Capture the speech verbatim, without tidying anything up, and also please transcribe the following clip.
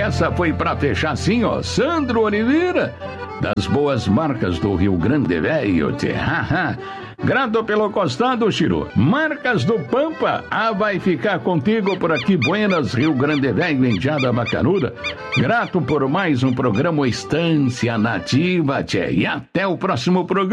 essa foi pra fechar assim, ó. Sandro Oliveira, das boas marcas do Rio Grande Velho. Grato pelo costado, Chiru. Marcas do Pampa. Ah, vai ficar contigo por aqui, Buenas, Rio Grande Velho, Indiada Bacanuda. Grato por mais um programa Estância Nativa, tchê. E até o próximo programa.